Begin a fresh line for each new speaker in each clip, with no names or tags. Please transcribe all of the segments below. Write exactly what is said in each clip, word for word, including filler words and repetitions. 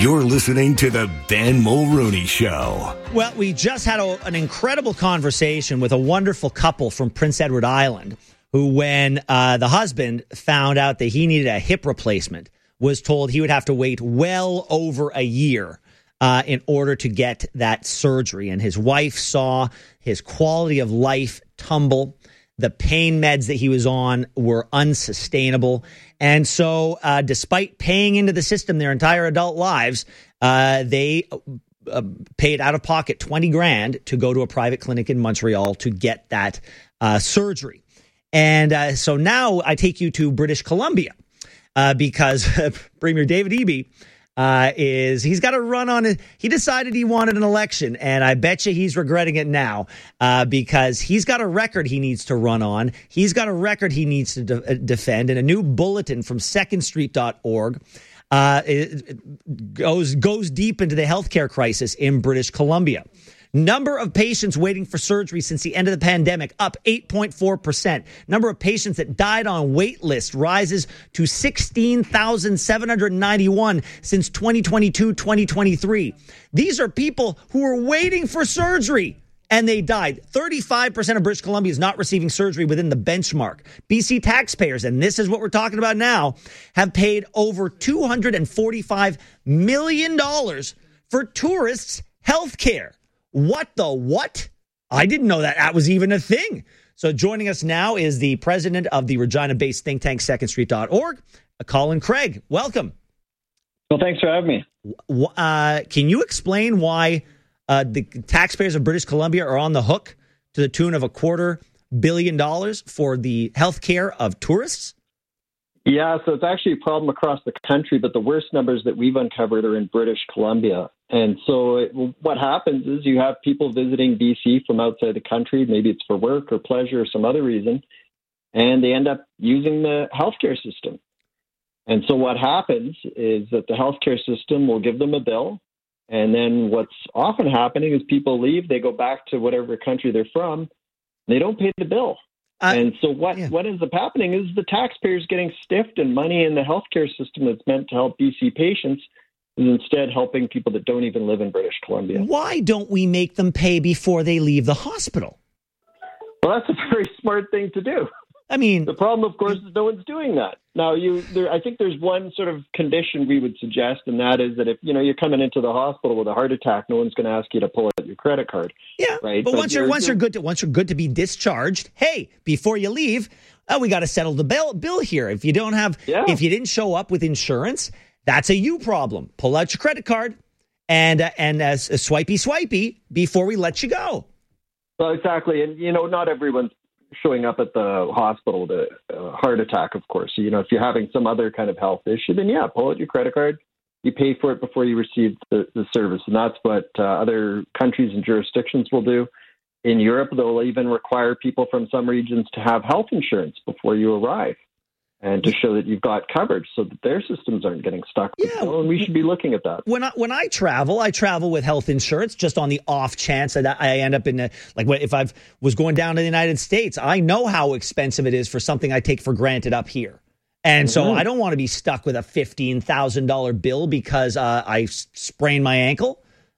You're listening to the Ben Mulrooney Show.
Well, we just had a, an incredible conversation with a wonderful couple from Prince Edward Island who, when uh, the husband found out that he needed a hip replacement, was told he would have to wait well over a year uh, in order to get that surgery. And his wife saw his quality of life tumble. The pain meds that he was on were unsustainable. And so uh, despite paying into the system their entire adult lives, uh, they uh, paid out of pocket twenty grand to go to a private clinic in Montreal to get that uh, surgery. And uh, so now I take you to British Columbia uh, because Premier David Eby Uh, is he's got to run on it. He decided he wanted an election, and I bet you he's regretting it now uh, because he's got a record he needs to run on. He's got a record he needs to de- defend. And a new bulletin from second street dot org uh, it, it goes goes deep into the healthcare crisis in British Columbia. Number of patients waiting for surgery since the end of the pandemic up eight point four percent. Number of patients that died on wait list rises to sixteen thousand seven hundred ninety-one since twenty twenty-two twenty twenty-three. These are people who were waiting for surgery and they died. thirty-five percent of British Columbia is not receiving surgery within the benchmark. B C taxpayers, and this is what we're talking about now, have paid over two hundred forty-five million dollars for tourists' health care. What the what? I didn't know that that was even a thing. So joining us now is the president of the Regina-based think tank second street dot org, Colin Craig. Welcome.
Well, thanks for having me.
Uh, can you explain why uh, the taxpayers of British Columbia are on the hook to the tune of a quarter billion dollars for the health care of tourists?
Yeah, so it's actually a problem across the country, but the worst numbers that we've uncovered are in British Columbia. And so it, what happens is you have people visiting B C from outside the country, maybe it's for work or pleasure or some other reason, and they end up using the healthcare system. And so what happens is that the healthcare system will give them a bill, and then what's often happening is people leave, they go back to whatever country they're from, they don't pay the bill. Uh, and so what, yeah. what ends up happening is the taxpayers getting stiffed, and money in the healthcare system that's meant to help B C patients is instead helping people that don't even live in British Columbia.
Why don't we make them pay before they leave the hospital?
Well, that's a very smart thing to do.
I mean,
the problem, of course, is no one's doing that. Now, you, there, I think there's one sort of condition we would suggest, and that is that if you know you're coming into the hospital with a heart attack, no one's going to ask you to pull out your credit card.
Yeah,
right.
But, but once you're, you're once you're good to once you're good to be discharged, hey, before you leave, oh, we got to settle the bill bill here. If you don't have, yeah. if you didn't show up with insurance, that's a you problem. Pull out your credit card and uh, and as uh, swipey swipey before we let you go.
Well, exactly, and you know, not everyone's showing up at the hospital with a uh, heart attack, of course. So, you know, if you're having some other kind of health issue, then yeah, pull out your credit card. You pay for it before you receive the, the service. And that's what uh, other countries and jurisdictions will do. In Europe, they'll even require people from some regions to have health insurance before you arrive and to show that you've got coverage so that their systems aren't getting stuck.
Yeah.
And we should be looking at that.
When I, when I travel, I travel with health insurance just on the off chance that I end up in a, like if I was going down to the United States, I know how expensive it is for something I take for granted up here. And so mm-hmm. I don't want to be stuck with a fifteen thousand dollars bill because uh, I sprained my ankle.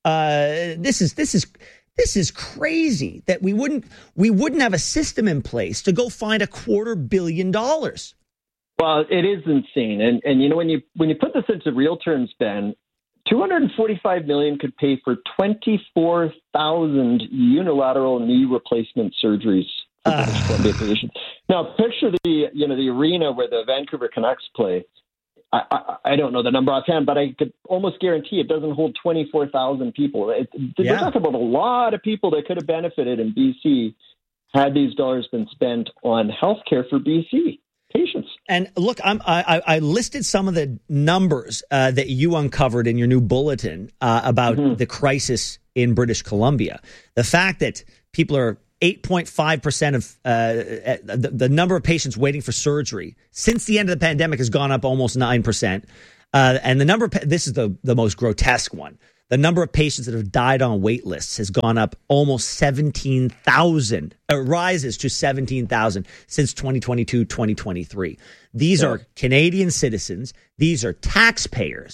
Uh, this is, this is, This is crazy that we wouldn't, we wouldn't have a system in place to go find a quarter billion dollars.
Well, it is insane. And, and you know, when you when you put this into real terms, Ben, two hundred forty-five million dollars could pay for twenty-four thousand unilateral knee replacement surgeries for uh. Columbia patients. Now, picture the, you know, the arena where the Vancouver Canucks play. I, I, I don't know the number offhand, but I could almost guarantee it doesn't hold twenty-four thousand people. It, yeah. We're talking about a lot of people that could have benefited in B C had these dollars been spent on healthcare for B C patients.
And look, I'm, I, I listed some of the numbers uh, that you uncovered in your new bulletin uh, about mm-hmm. the crisis in British Columbia. The fact that people are eight point five percent of uh, the, the number of patients waiting for surgery since the end of the pandemic has gone up almost nine percent. Uh, and the number of, this is the, the most grotesque one. The number of patients that have died on wait lists has gone up almost seventeen thousand. It rises to seventeen thousand since twenty twenty-two twenty twenty-three. These yeah. are Canadian citizens. These are taxpayers.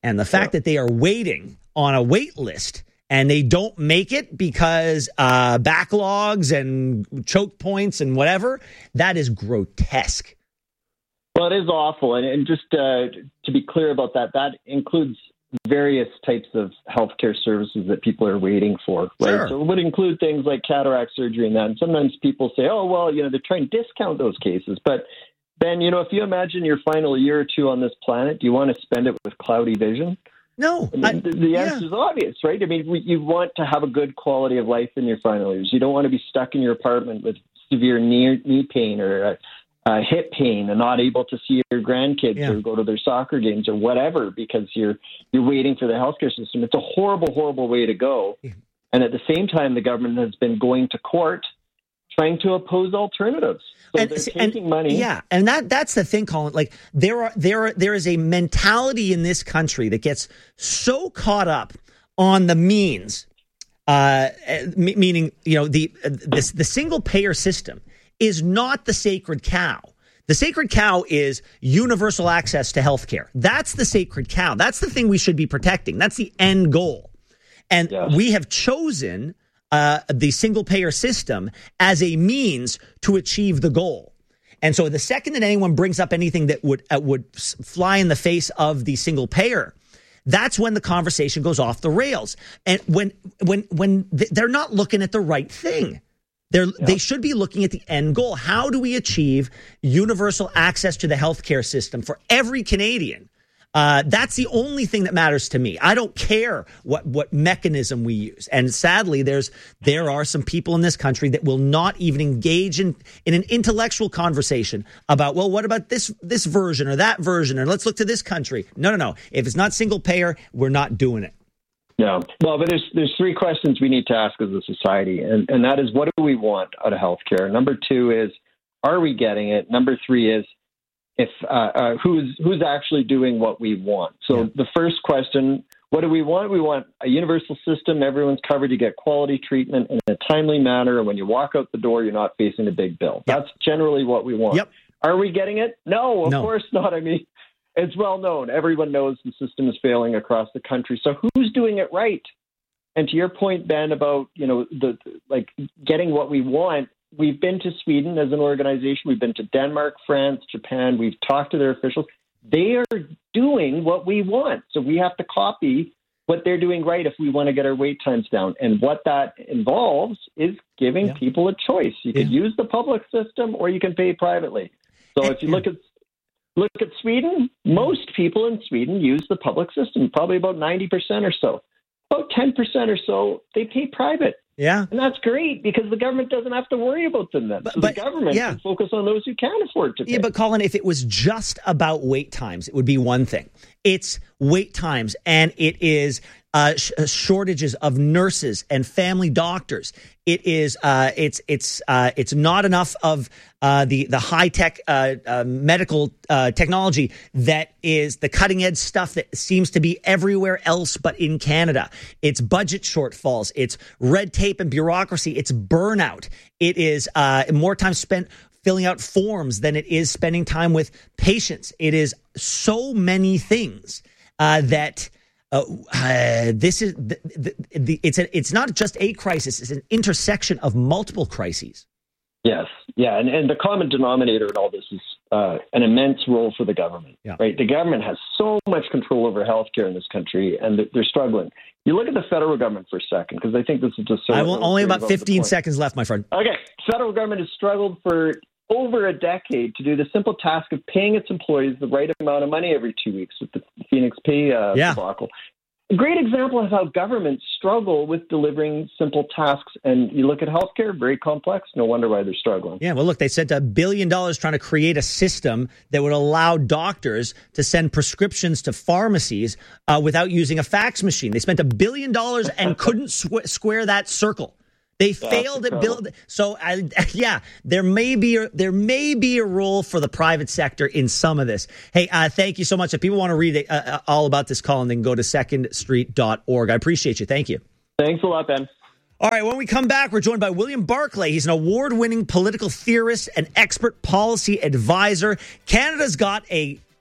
And the fact yeah. that they are waiting on a wait list and they don't make it because uh, backlogs and choke points and whatever, that is grotesque.
Well, it is awful. And, and just uh, to be clear about that, that includes various types of healthcare services that people are waiting for, right?
Sure.
So it would include things like cataract surgery and that. And sometimes people say, oh, well, you know, they're trying to discount those cases. But Ben, you know, if you imagine your final year or two on this planet, do you want to spend it with cloudy vision?
No.
I mean,
I,
the, the answer
yeah.
is obvious, right? I mean, we, you want to have a good quality of life in your final years. You don't want to be stuck in your apartment with severe knee, knee pain or uh, uh, hip pain and not able to see your grandkids yeah. or go to their soccer games or whatever because you're you're waiting for the healthcare system. It's a horrible, horrible way to go. Yeah. And at the same time, the government has been going to court trying to oppose alternatives. So
and,
they're taking
and,
money.
Yeah, and that that's the thing, Colin. Like there are there are, there is a mentality in this country that gets so caught up on the means, uh, meaning you know the this the single payer system is not the sacred cow. The sacred cow is universal access to health care. That's the sacred cow. That's the thing we should be protecting. That's the end goal. And yes. we have chosen uh, the single payer system as a means to achieve the goal. And so the second that anyone brings up anything that would uh, would fly in the face of the single payer, that's when the conversation goes off the rails. And when when when they're not looking at the right thing. They're, yeah. They should be looking at the end goal. How do we achieve universal access to the healthcare system for every Canadian? Uh, that's the only thing that matters to me. I don't care what, what mechanism we use. And sadly, there's there are some people in this country that will not even engage in, in an intellectual conversation about, well, what about this this version or that version? Or let's look to this country. No, no, no. If it's not single payer, we're not doing it.
Yeah. Well, but there's there's three questions we need to ask as a society, and, and that is, what do we want out of healthcare? Number two is, are we getting it? Number three is, if uh, uh, who's who's actually doing what we want? So yeah. the first question, what do we want? We want a universal system. Everyone's covered. You get quality treatment in a timely manner, and when you walk out the door, you're not facing a big bill. Yep. That's generally what we want.
Yep.
Are we getting it? No, of
no.
course not. I mean, it's well known. Everyone knows the system is failing across the country. So who's doing it right? And to your point, Ben, about, you know, the like getting what we want, we've been to Sweden as an organization. We've been to Denmark, France, Japan. We've talked to their officials. They are doing what we want. So we have to copy what they're doing right if we want to get our wait times down. And what that involves is giving yeah. people a choice. You yeah. can use the public system or you can pay privately. So if you look at Look at Sweden. Most people in Sweden use the public system, probably about ninety percent or so. About ten percent or so, they pay private.
Yeah.
And that's great because the government doesn't have to worry about them then.
But,
so
but,
the government
yeah.
can focus on those who can afford to pay.
Yeah, but Colin, if it was just about wait times, it would be one thing. It's wait times and it is uh, sh- shortages of nurses and family doctors. It is uh, it's it's uh, it's not enough of uh, the the high tech uh, uh, medical uh, technology that is the cutting edge stuff that seems to be everywhere else but in Canada. It's budget shortfalls. It's red tape and bureaucracy. It's burnout. It is uh, more time spent filling out forms than it is spending time with patients. It is so many things uh, that. Uh, uh, this is the, the, the, it's a, it's not just a crisis; it's an intersection of multiple crises.
Yes, yeah, and, and the common denominator in all this is uh, an immense role for the government. Yeah. Right, the government has so much control over healthcare in this country, and they're struggling. You look at the federal government for a second, because I think this is just so.
I will only about fifteen seconds left, my friend.
Okay, federal government has struggled for over a decade to do the simple task of paying its employees the right amount of money every two weeks with the Phoenix Pay uh,
yeah.
debacle. A great example of how governments struggle with delivering simple tasks. And you look at healthcare, very complex. No wonder why they're struggling.
Yeah, well, look, they spent a billion dollars trying to create a system that would allow doctors to send prescriptions to pharmacies uh, without using a fax machine. They spent a billion dollars and couldn't squ- square that circle. They That's failed at build. So, uh, yeah, there may be a, there may be a role for the private sector in some of this. Hey, uh, thank you so much. If people want to read uh, all about this, Colin, then go to second street dot org. I appreciate you. Thank you.
Thanks a lot, Ben.
All right, when we come back, we're joined by William Barclay. He's an award-winning political theorist and expert policy advisor. Canada's got a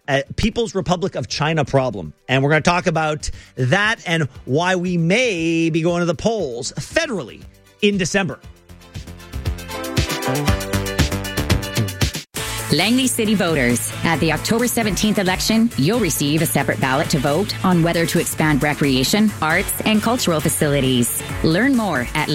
a People's Republic of China problem. And we're going to talk about that and why we may be going to the polls federally in December.
Langley City voters, at the October seventeenth election, you'll receive a separate ballot to vote on whether to expand recreation, arts, and cultural facilities. Learn more at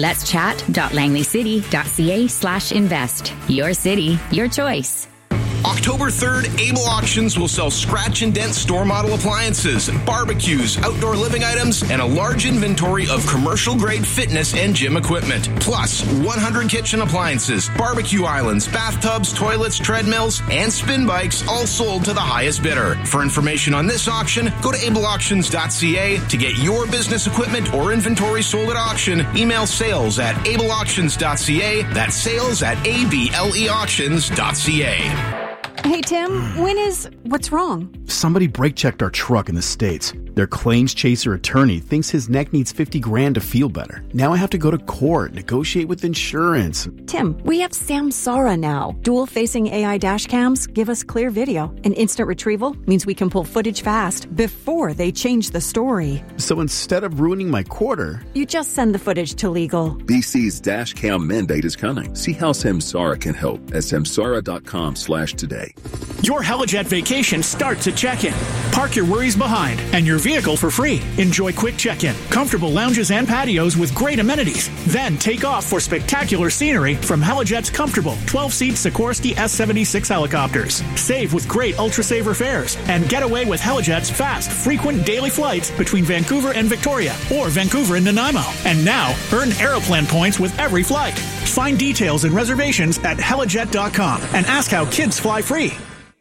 letschat.langleycity.ca slash invest. Your city, your choice.
October third, Able Auctions will sell scratch and dent store model appliances, barbecues, outdoor living items, and a large inventory of commercial grade fitness and gym equipment. Plus, one hundred kitchen appliances, barbecue islands, bathtubs, toilets, treadmills, and spin bikes, all sold to the highest bidder. For information on this auction, go to able auctions dot c a. To get your business equipment or inventory sold at auction, email sales at able auctions dot c a. That's sales at able auctions dot c a.
Hey, Tim, when is... What's wrong?
Somebody brake-checked our truck in the States. Their claims chaser attorney thinks his neck needs fifty grand to feel better. Now I have to go to court, negotiate with insurance.
Tim, we have Samsara now. Dual-facing A I dash cams give us clear video. And instant retrieval means we can pull footage fast before they change the story.
So instead of ruining my quarter...
You just send the footage to legal.
B C's dash cam mandate is coming. See how Samsara can help at samsara.com slash today.
Your Helijet vacation starts at check-in. Park your worries behind and your vehicle for free. Enjoy quick check-in, comfortable lounges and patios with great amenities. Then take off for spectacular scenery from Helijet's comfortable twelve-seat Sikorsky S seventy-six helicopters. Save with great Ultra-Saver fares and get away with Helijet's fast, frequent daily flights between Vancouver and Victoria or Vancouver and Nanaimo. And now, earn Aeroplan points with every flight. Find details and reservations at helijet dot com and ask how kids fly free.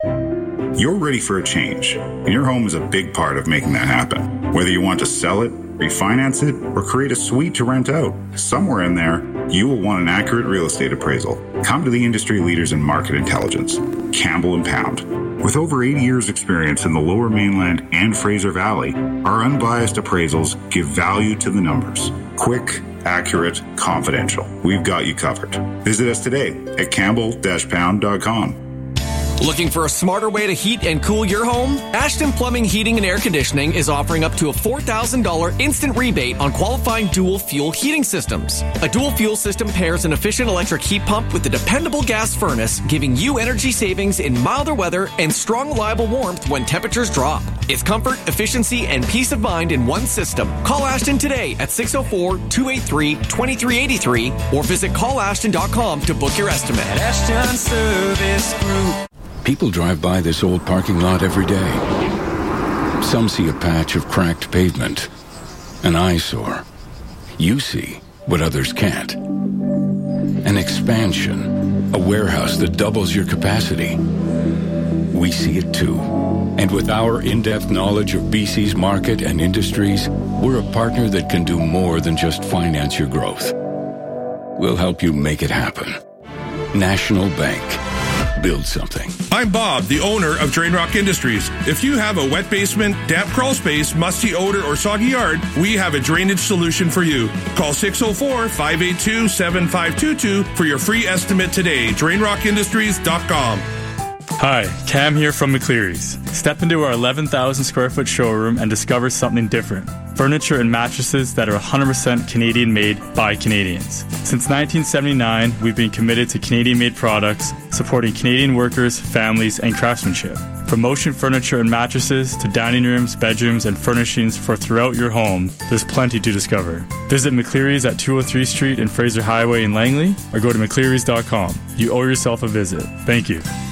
You're ready for a change, and your home is a big part of making that happen. Whether you want to sell it, refinance it, or create a suite to rent out, somewhere in there, you will want an accurate real estate appraisal. Come to the industry leaders in market intelligence, Campbell and Pound. With over eighty years experience in the Lower Mainland and Fraser Valley, our unbiased appraisals give value to the numbers. Quick, accurate, confidential. We've got you covered. Visit us today at campbell dash pound dot com.
Looking for a smarter way to heat and cool your home? Ashton Plumbing, Heating and Air Conditioning is offering up to a four thousand dollars instant rebate on qualifying dual fuel heating systems. A dual fuel system pairs an efficient electric heat pump with a dependable gas furnace, giving you energy savings in milder weather and strong, reliable warmth when temperatures drop. It's comfort, efficiency, and peace of mind in one system. Call Ashton today at six oh four, two eight three, two three eight three or visit call ashton dot com to book your estimate.
At Ashton Service Group.
People drive by this old parking lot every day. Some see a patch of cracked pavement, an eyesore. You see what others can't. An expansion, a warehouse that doubles your capacity. We see it too. And with our in-depth knowledge of B C's market and industries, we're a partner that can do more than just finance your growth. We'll help you make it happen. National Bank. Build something.
I'm Bob, the owner of Drain Rock Industries. If you have a wet basement, damp crawl space, musty odor, or soggy yard, we have a drainage solution for you. Call six oh four, five eight two, seven five two two for your free estimate today. drain rock industries dot com.
Hi, Cam here from McCleary's. Step into our eleven thousand square foot showroom and discover something different. Furniture and mattresses that are one hundred percent Canadian made by Canadians. Since nineteen seventy-nine, we've been committed to Canadian made products, supporting Canadian workers, families, and craftsmanship. From motion furniture and mattresses to dining rooms, bedrooms, and furnishings for throughout your home, there's plenty to discover. Visit McCleary's at two oh three Street and Fraser Highway in Langley or go to mcclearys dot com. You owe yourself a visit. Thank you.